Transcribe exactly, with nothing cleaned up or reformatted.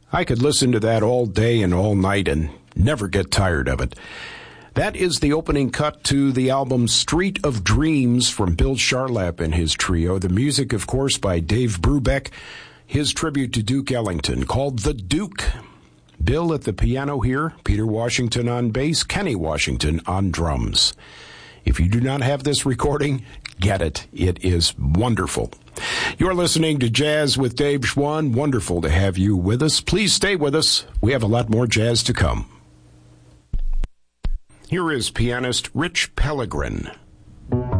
I could listen to that all day and all night and never get tired of it. That is the opening cut to the album Street of Dreams from Bill Charlap and his trio. The music, of course, by Dave Brubeck. His tribute to Duke Ellington, called The Duke. Bill at the piano here, Peter Washington on bass, Kenny Washington on drums. If you do not have this recording, get it. It is wonderful. You're listening to Jazz with Dave Schwann. Wonderful to have you with us. Please stay with us. We have a lot more jazz to come. Here is pianist Rich Pellegrin.